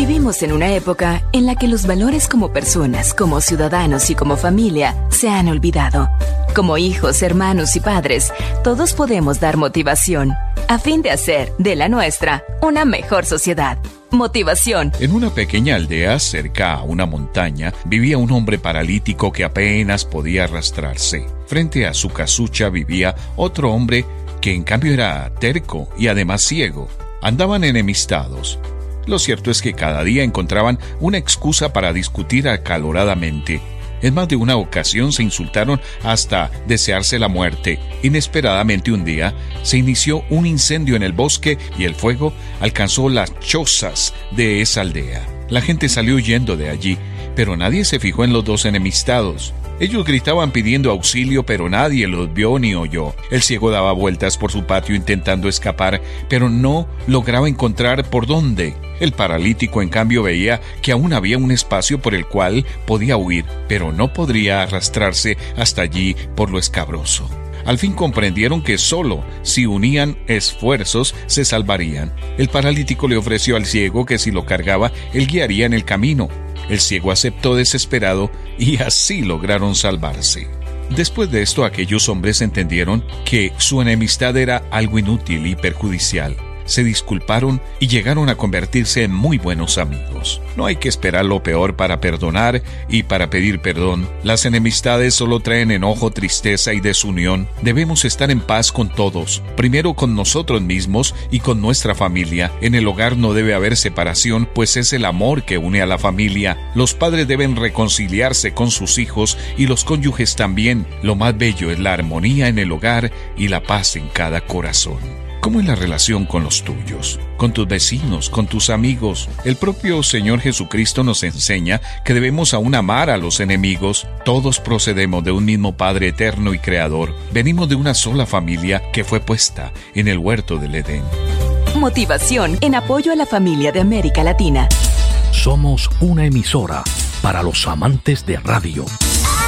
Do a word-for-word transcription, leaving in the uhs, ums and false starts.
Vivimos en una época en la que los valores como personas, como ciudadanos y como familia se han olvidado. Como hijos, hermanos y padres, todos podemos dar motivación a fin de hacer de la nuestra una mejor sociedad. Motivación. En una pequeña aldea cerca a una montaña vivía un hombre paralítico que apenas podía arrastrarse. Frente a su casucha vivía otro hombre que en cambio era terco y además ciego. Andaban enemistados. Lo cierto es que cada día encontraban una excusa para discutir acaloradamente. En más de una ocasión se insultaron hasta desearse la muerte. Inesperadamente un día se inició un incendio en el bosque y el fuego alcanzó las chozas de esa aldea. La gente salió huyendo de allí, pero nadie se fijó en los dos enemistados. Ellos gritaban pidiendo auxilio, pero nadie los vio ni oyó. El ciego daba vueltas por su patio intentando escapar, pero no lograba encontrar por dónde. El paralítico, en cambio, veía que aún había un espacio por el cual podía huir, pero no podría arrastrarse hasta allí por lo escabroso. Al fin comprendieron que solo si unían esfuerzos se salvarían. El paralítico le ofreció al ciego que si lo cargaba, él guiaría en el camino. El ciego aceptó desesperado y así lograron salvarse. Después de esto, aquellos hombres entendieron que su enemistad era algo inútil y perjudicial. Se disculparon y llegaron a convertirse en muy buenos amigos. No hay que esperar lo peor para perdonar y para pedir perdón. Las enemistades solo traen enojo, tristeza y desunión. Debemos estar en paz con todos, primero con nosotros mismos y con nuestra familia. En el hogar no debe haber separación, pues es el amor que une a la familia. Los padres deben reconciliarse con sus hijos y los cónyuges también. Lo más bello es la armonía en el hogar y la paz en cada corazón. ¿Cómo es la relación con los tuyos? Con tus vecinos, con tus amigos. El propio Señor Jesucristo nos enseña que debemos aún amar a los enemigos. Todos procedemos de un mismo Padre eterno y Creador. Venimos de una sola familia que fue puesta en el huerto del Edén. Motivación en apoyo a la familia de América Latina. Somos una emisora para los amantes de radio.